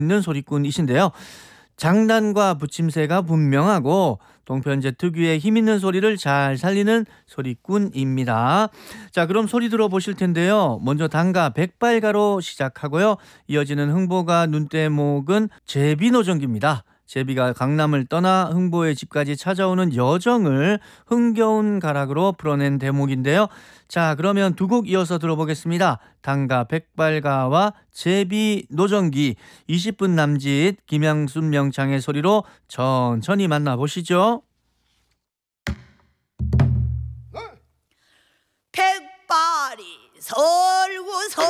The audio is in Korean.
있는 소리꾼이신데요. 장단과 붙임새가 분명하고 동편제 특유의 힘있는 소리를 잘 살리는 소리꾼입니다. 자, 그럼 소리 들어보실 텐데요. 먼저 단가 백발가로 시작하고요. 이어지는 흥보가 눈대목은 제비노정기입니다. 제비가 강남을 떠나 흥보의 집까지 찾아오는 여정을 흥겨운 가락으로 풀어낸 대목인데요. 자, 그러면 두 곡 이어서 들어보겠습니다. 단가 백발가와 제비 노정기, 20분 남짓 김양순 명창의 소리로 천천히 만나보시죠. 백발이 설구서